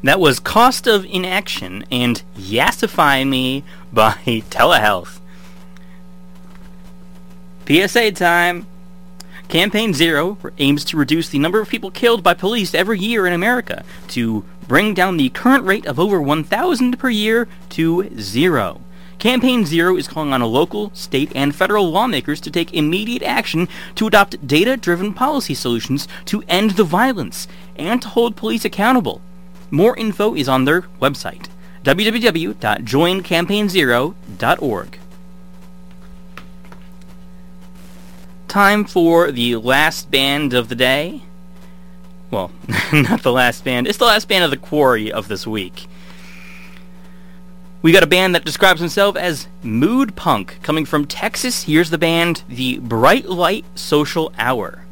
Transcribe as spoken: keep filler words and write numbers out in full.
That was Cost of Inaction and Yassify Me by Telehealth. P S A time. Campaign Zero aims to reduce the number of people killed by police every year in America to bring down the current rate of over one thousand per year to zero. Campaign Zero is calling on local, state, and federal lawmakers to take immediate action to adopt data-driven policy solutions to end the violence and to hold police accountable. More info is on their website, w w w dot join campaign zero dot org. Time for the last band of the day. Well, not the last band. It's the last band of the quarry of this week. We got a band that describes themselves as mood punk. Coming from Texas, here's the band The Bright Light Social Hour.